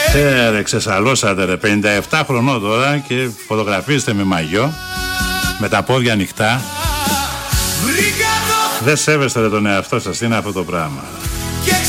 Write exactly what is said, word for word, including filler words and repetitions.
Ε, ρε, ξεσαλώσατε ρε, πενήντα επτά χρονών τώρα και φωτογραφίζετε με μαγιό, με τα πόδια ανοιχτά. Δεν σέβεστε ρε τον εαυτό σας, τι είναι αυτό το πράγμα.